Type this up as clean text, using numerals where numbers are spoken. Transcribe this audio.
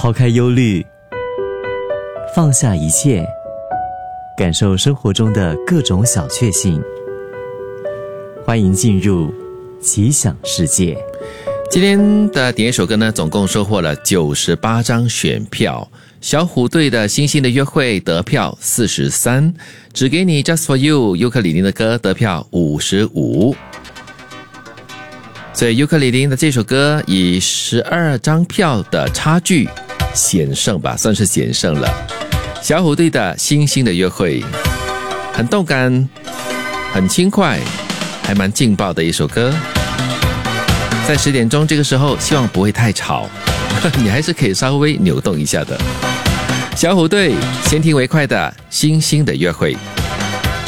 抛开忧虑，放下一切，感受生活中的各种小确幸。欢迎进入奇想世界。 今天的点一首歌呢，总共收获了98张选票。小虎队的《星星的约会》得票43，只给你 Just for You 尤克里里的歌得票55。所以尤克里里的这首歌以12张票的差距险胜吧，算是险胜了。小虎队的《星星的约会》很动感，很轻快，还蛮劲爆的一首歌。在10点钟这个时候，希望不会太吵，你还是可以稍微扭动一下的。小虎队先听为快的《星星的约会》。